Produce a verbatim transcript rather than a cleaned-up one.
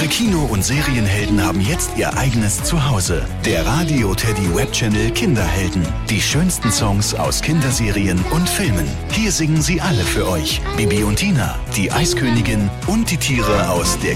Eure Kino- und Serienhelden haben jetzt ihr eigenes Zuhause. Der Radio Teddy Webchannel Kinderhelden. Die schönsten Songs aus Kinderserien und Filmen. Hier singen sie alle für euch. Bibi und Tina, die Eiskönigin und die Tiere aus der